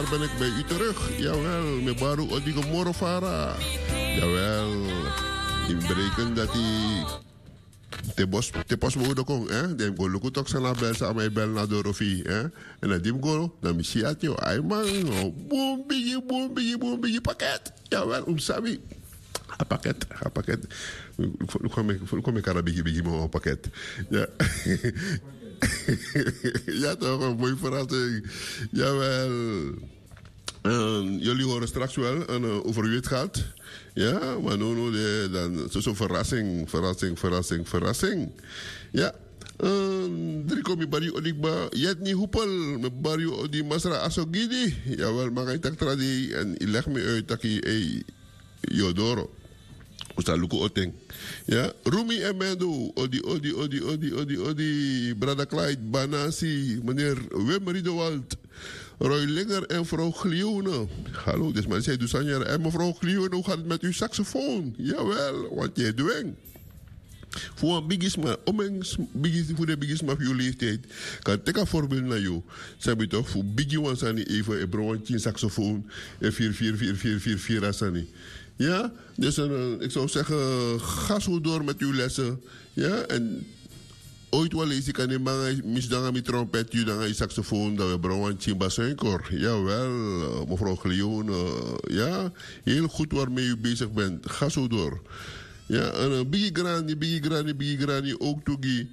ben ik bij u terug. Jawel, met Baru Odigo Morofara. Jawel, in berekenen dat hij te pas mogen komen, hè? Dan go lukken toch zijn bel sa mij bel naar Dorofi, hè? En dan dim go, dan misiat yo, ay man, boom bigi pakket. Jawel, sabi. A pakket. Kom ik aan bigi mo pakket. Ja. Ja toch, een mooie verrassing. Jawel. Jullie horen straks wel over wie het gaat. Ja, maar nu dan zo'n verrassing. Ja. Drie kom je Barrio Odigba. Jet niet hoepel. Met Barrio Odi Masra Asogidi. Jawel, maar ik tak tradi. En ik leg me uit dat je Jodoro. Usta luku oteng. Ja, Rumi en Mendo, Odi, Brada Clyde, Banasi, meneer Wim Riedewald, Roy Linger en mevrouw Glione. Hallo, dus maar zei Dusanja. En mevrouw Glione, hoe gaat het met uw saxofoon? Jawel, wat jij doet. Voor een bigisma, voor de bigisma van uw leeftijd, kan ik een voorbeeld naar jou. Zeg je toch, voor biggie ones aan even een broodje, saxofoon, en 4 asani. Ja, dus ik zou zeggen, ga zo door met uw lessen. Ja, en ooit wel eens, ik kan niet meer misdangen met trompet, je dan je saxofoon, dat we brouwen chimba suiker. Jawel, mevrouw Gleon, ja, heel goed waarmee u bezig bent. Ga zo door. Ja, en biggie granny, ook toegie.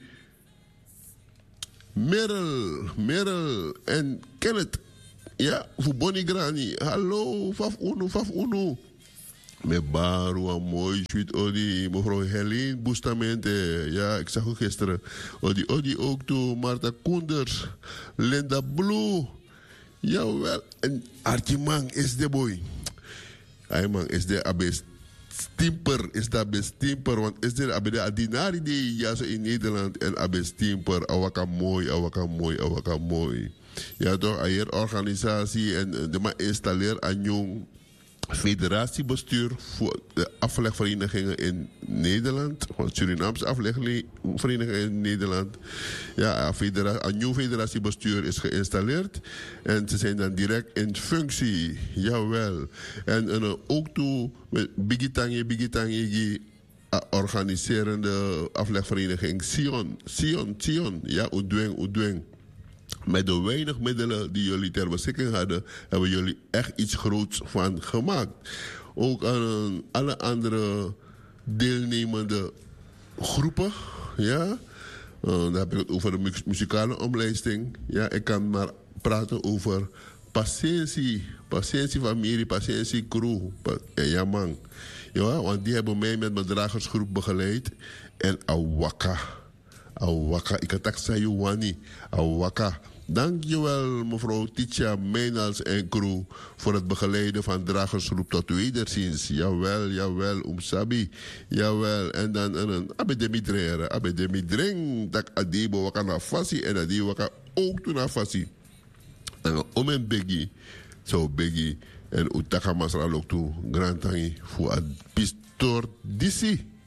Merel en Kenneth. Ja, voor Bonnie Granny. Hallo, faf uno. Met Baru, een mooi sweet Odi, mevrouw Helene Bustamante. Ja, ik zag ook gisteren. Odi ook toe, Marta Koenders, Linda Blue. Jawel, en Archie Mang is de boy. Hij man is de abest. Stimper is dat best stimper, want is er abede adinari die ja zo in Nederland en abest stimper, awaka mooi. Ja toch, hier organisatie en de ma installeer een jong federatiebestuur voor de aflegverenigingen in Nederland, gewoon Surinaamse aflegverenigingen in Nederland. Ja, een nieuw federatiebestuur is geïnstalleerd en ze zijn dan direct in functie. Jawel. En ook toe met Bigitangi, organiserende aflegvereniging Sion. Ja, Oedweng. Met de weinig middelen die jullie ter beschikking hadden, hebben jullie echt iets groots van gemaakt. Ook aan alle andere deelnemende groepen, ja. Dan heb ik het over de muzikale omlijsting. Ja, ik kan maar praten over patiëntie familie, patiëntie crew. Ja man. Ja, want die hebben mij met mijn dragersgroep begeleid. En awaka, ik had het zeggen, Wani, awaka. Dankjewel mevrouw Titia Meynals en crew voor het begeleiden van dragersgroep tot wederziens. Jawel, Sabi. Jawel, en dan abedemidreng, dat adebo waka na fasi en adebo waka ook toen na fasi. En om en begi, en utaka masra ook toe, grand tangi, voor het pistor disi.